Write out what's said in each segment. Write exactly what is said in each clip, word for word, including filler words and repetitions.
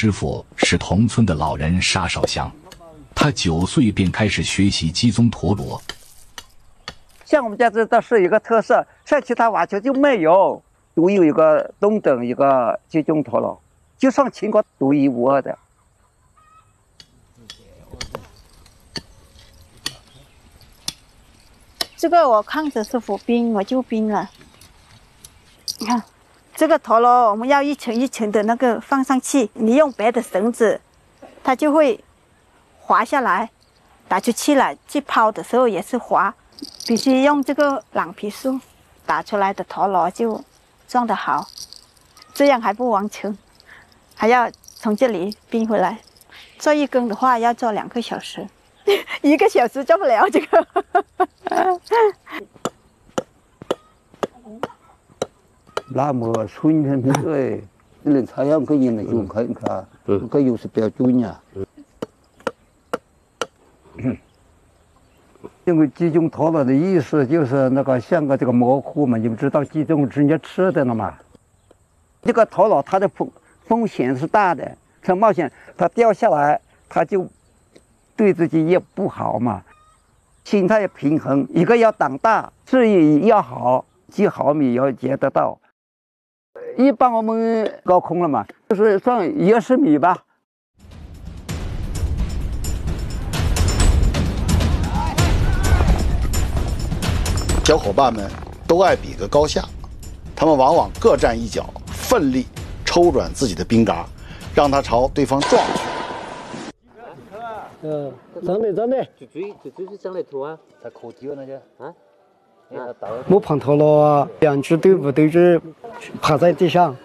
师傅是同村的老人沙少祥，他九岁便开始学习鸡枞陀螺。 像我们家这倒是一个特色，像其他瓦球就没有，独有一个东等一个鸡枞陀螺，就算全国独一无二的。 这个我看着是浮冰，我就冰了。你看，这个陀螺我们要一层一层的那个放上去，你用别的绳子，它就会滑下来，打出去了。去抛的时候也是滑，必须用这个朗皮树打出来的陀螺就撞得好，这样还不完成，还要从这里冰回来。做一根的话要做两个小时。一个小时做不了这个。 那么春天对，人采样可以那种看看，可有时比较准呀。因为鸡枞陀螺的意思就是那个像个这个蘑菇嘛，你们知道鸡枞是人家吃的了嘛？这个陀螺它的风风险是大的，很冒险，它掉下来，它就。对自己也不好嘛，心态平衡，一个要胆大，事业要好，几毫米要接得到。一般我们高空了嘛，就是算一十米吧。 小伙伴们都爱比个高下，他们往往各站一脚，奋力抽转自己的冰嘎，让它朝对方撞去。 嗯，长的长的， 就追就追是长得多啊， 才可低了那些啊。 木棒陀螺，两支队伍都是趴在地上。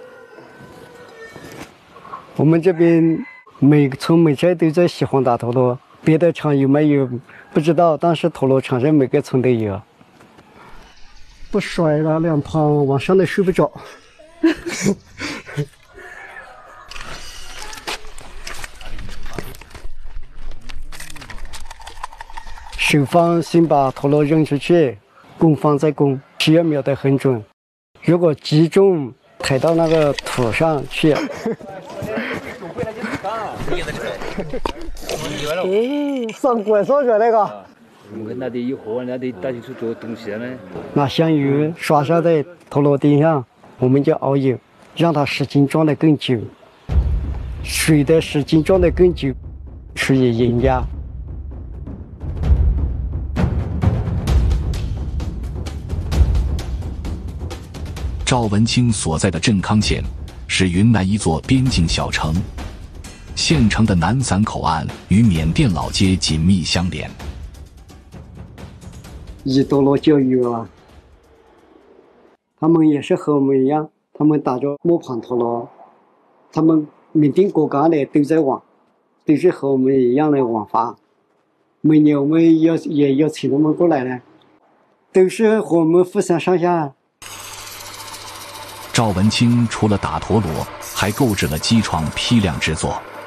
我们这边每村每寨都在喜欢打陀螺，别的场有没有不知道，但是陀螺场上每个村都有。不摔了，两旁往上的睡不着。守方先把陀螺扔出去，攻方再攻，只要瞄得很准。如果击中抬到那个土上去，哎，上拐上去那个。 我们那里有火，那里打进去做东西呢。 拿香油刷刷在陀螺顶上，我们就熬油，让它时间装得更久。水的时间装得更久，除以盐压。 赵文清所在的镇康县是云南一座边境小城，县城的南散口岸与缅甸老街紧密相连。 以陀螺教育啊，他们也是和我们一样，他们打着木棒陀螺，他们缅甸国家的都在玩，都是和我们一样的玩法。每年我们要也要请他们过来呢，都是和我们互相上下。 赵文清除了打陀螺，还购置了机床批量制作。